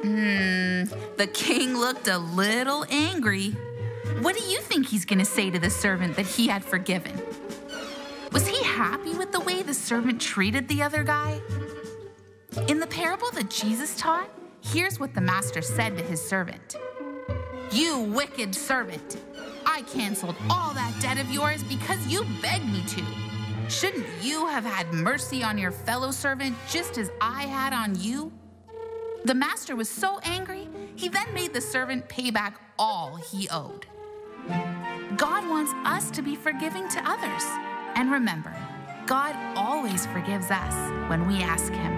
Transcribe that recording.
The king looked a little angry. What do you think he's going to say to the servant that he had forgiven? Was he happy with the way the servant treated the other guy? In the parable that Jesus taught, here's what the master said to his servant. "You wicked servant! I canceled all that debt of yours because you begged me to. Shouldn't you have had mercy on your fellow servant just as I had on you?" The master was so angry, he then made the servant pay back all he owed. God wants us to be forgiving to others. And remember, God always forgives us when we ask him.